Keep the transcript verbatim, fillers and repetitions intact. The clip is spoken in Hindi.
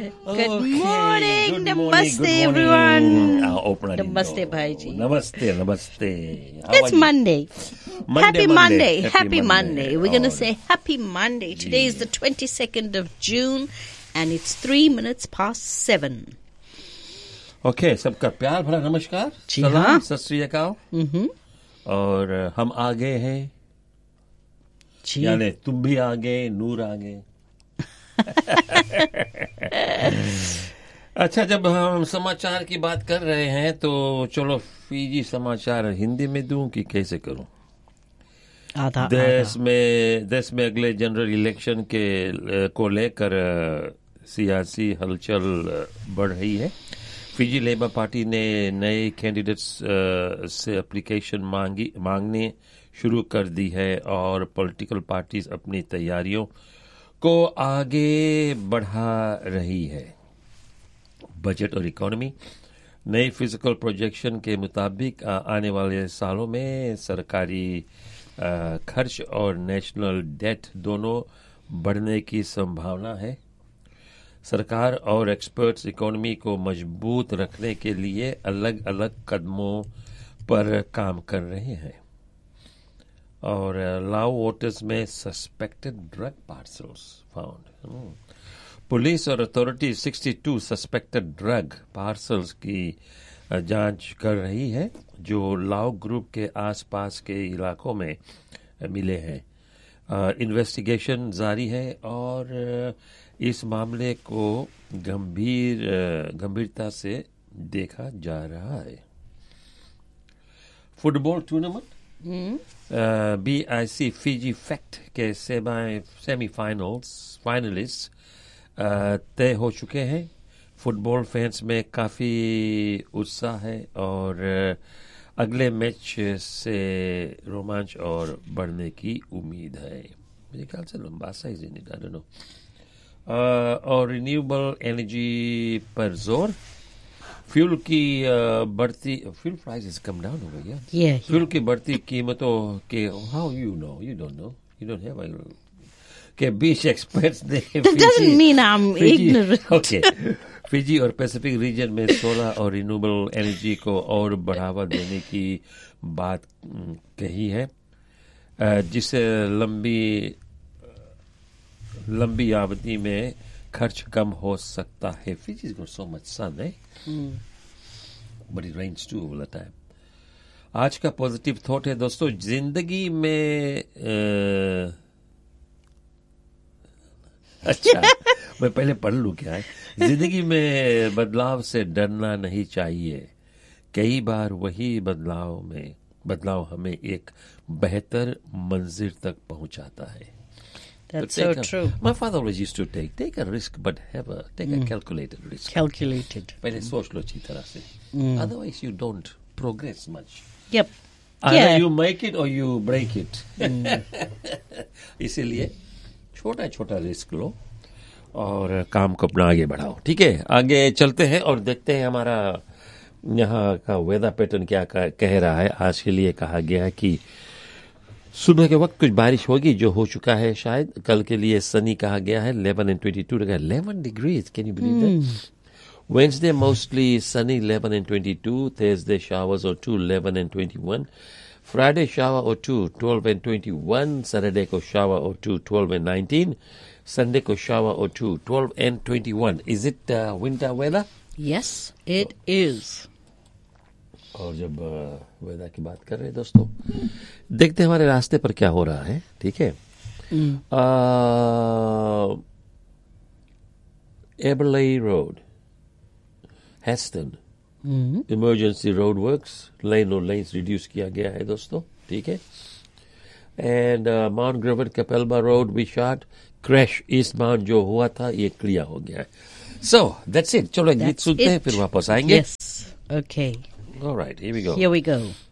Good Okay, morning, good namaste morning, good morning. everyone. I'll open it. Namaste, Bhaiji. Namaste, namaste. How It's are you? Monday. Monday, Happy Monday. Monday. Happy Happy Monday. Monday. We're going to Oh, say Happy Monday. Today is the twenty-second of June and it's three minutes past seven. Okay, सबका प्यार भरा नमस्कार. जी सलाम, हाँ. सत श्री अकाल. Mm-hmm. और अ, हम आ गए हैं. जी. यानी तुम भी आ गए, नूर आ गए. अच्छा, जब हम समाचार की बात कर रहे हैं तो चलो फीजी समाचार हिंदी में दूं कि कैसे करूं. आधा देश आधा. में देश में अगले जनरल इलेक्शन के अ, को लेकर अ, सियासी हलचल अ, बढ़ रही है. फिजी लेबर पार्टी ने नए कैंडिडेट्स अ, से एप्लीकेशन मांगी मांगने शुरू कर दी है और पॉलिटिकल पार्टीज अपनी तैयारियों को आगे बढ़ा रही है. बजट और इकोनॉमी. नई फिजिकल प्रोजेक्शन के मुताबिक आ, आने वाले सालों में सरकारी आ, खर्च और नेशनल डेट दोनों बढ़ने की संभावना है. सरकार और एक्सपर्ट्स इकोनॉमी को मजबूत रखने के लिए अलग अलग कदमों पर काम कर रहे हैं. और लाओ वोटर्स में suspected drug parcels found. Police और अथॉरिटी बासठ सस्पेक्टेड ड्रग पार्सल्स की जांच कर रही है जो लाओ ग्रुप के आसपास के इलाकों में मिले हैं. इन्वेस्टिगेशन जारी है और इस मामले को गंभीर गंभीरता से देखा जा रहा है. Football tournament. B I C Fiji fact के सेमीफाइनल्स फाइनलिस्ट तय हो चुके हैं. फुटबॉल फैंस में काफी उत्साह है और अगले मैच से रोमांच और बढ़ने की उम्मीद है. मेरे ख्याल से लंबा सा ही नहीं, आई डोंट नो. और रिन्यूएबल एनर्जी पर जोर. फ्यूल की बढ़ती फ्यूल प्राइसेस कम डाउन हो गई है. फ्यूल की बढ़ती कीमतों के how you know you don't know you don't have के बीच एक्सपर्ट्स ने That doesn't mean I'm ignorant. Okay. Fiji और पैसिफिक रीजन में सोलर और रिन्यूएबल एनर्जी को और बढ़ावा देने की बात कही है जिससे लंबी लंबी अवधि में खर्च कम हो सकता है. Fiji is got so much सन है but it rains to all the time. आज का पॉजिटिव थॉट है दोस्तों. जिंदगी में आ, अच्छा मैं पहले पढ़ लूं क्या है. जिंदगी में बदलाव से डरना नहीं चाहिए. कई बार वही बदलाव में बदलाव हमें एक बेहतर मंजिल तक पहुंचाता है. That's so a, true. My father always used to take take a risk, but have a take mm. a calculated risk. Calculated. पहले सोच लो अच्छी तरह से. Otherwise, you don't progress much. Yep. Either Yeah. you make it or you break it. इसीलिए छोटा छोटा रिस्क लो और काम को अपना आगे बढ़ाओ. ठीक है, आगे चलते हैं और देखते हैं हमारा यहाँ का वेदर पैटर्न क्या कह रहा है. आज के लिए कहा गया है कि सुबह के वक्त कुछ बारिश होगी जो हो चुका है शायद. कल के लिए सनी कहा गया है. eleven and twenty-two eleven degrees. Can you believe mm. that? Wednesday mostly sunny eleven and twenty-two. Thursday showers or two eleven and twenty-one. Friday shower or two twelve and twenty-one. Saturday ko shower or two twelve and nineteen. Sunday ko shower or two twelve and twenty-one. Is it uh, winter weather? Yes, it is. और जब वेदर की बात कर रहे हैं दोस्तों, देखते हैं हमारे रास्ते पर क्या हो रहा है. ठीक है. एबरले road, hasten, emergency road works. लेन और लेन्स रिड्यूस किया गया है दोस्तों. ठीक है. And mount ग्रेवन कैपेल्बा road विशाट crash east bound जो हुआ था ये क्लियर हो गया है. So that's it. चलो एक गीत सुनते हैं फिर वापस आएंगे. Yes. Okay. All right, here we go. Here we go.